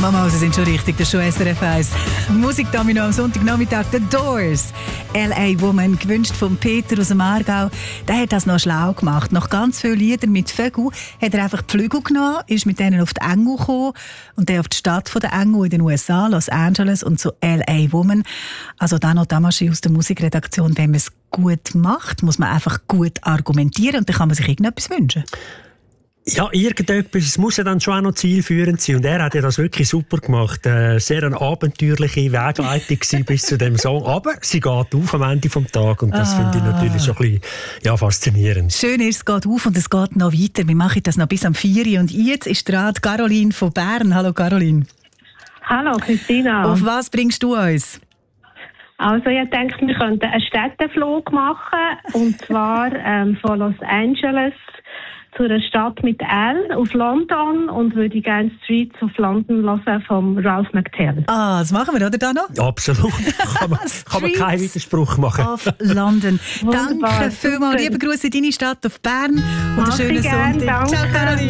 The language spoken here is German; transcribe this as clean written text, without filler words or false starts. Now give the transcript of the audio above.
Mama, Sie sind schon richtig, das ist schon SRF 1. Musikdomino am Sonntagnachmittag, The Doors. L.A. Woman, gewünscht von Peter aus dem Aargau. Der hat das noch schlau gemacht. Nach ganz vielen Liedern mit Vögeln hat er einfach die Flügel genommen, ist mit denen auf die Engel gekommen und dann auf die Stadt der Engel in den USA, Los Angeles, und zu L.A. Woman. Also Dano Damaschi aus der Musikredaktion, wenn man es gut macht, muss man einfach gut argumentieren und dann kann man sich irgendetwas wünschen. Ja, irgendetwas, es muss ja dann schon auch noch zielführend sein. Und er hat ja das wirklich super gemacht. Sehr eine abenteuerliche Wegleitung bis zu dem Song. Aber sie geht auf am Ende des Tages und das finde ich natürlich schon ein bisschen faszinierend. Schön ist, es geht auf und es geht noch weiter. Wir machen das noch bis am 4 Uhr. Und jetzt ist dran Caroline von Bern. Hallo Caroline. Hallo Christina. Auf was bringst du uns? Also ich denke, wir könnten einen Städteflug machen. Und zwar von Los Angeles zu einer Stadt mit L auf London und würde gerne Streets of London hören vom Ralph McTell. Ah, das machen wir, oder Dano? Absolut. Kann man keinen Widerspruch machen. Auf London. Wunderbar, Danke vielmals. Liebe Grüße in deine Stadt auf Bern und einen schönen Sonntag. Danke. Ciao Caroline.